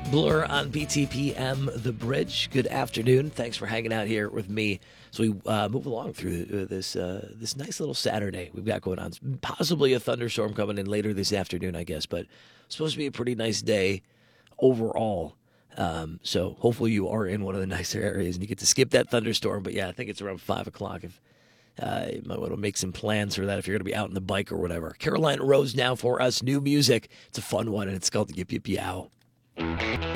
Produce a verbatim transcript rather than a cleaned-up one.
Blur on B T P M, The Bridge. Good afternoon. Thanks for hanging out here with me as we uh, move along through uh, this uh, this nice little Saturday we've got going on. Possibly a thunderstorm coming in later this afternoon, I guess, but it's supposed to be a pretty nice day overall. Um, so hopefully you are in one of the nicer areas and you get to skip that thunderstorm. But yeah, I think it's around five o'clock. If uh, you might want to make some plans for that if you're going to be out on the bike or whatever. Carolina Rose now for us. New music. It's a fun one, and it's called Yip Yip Yow.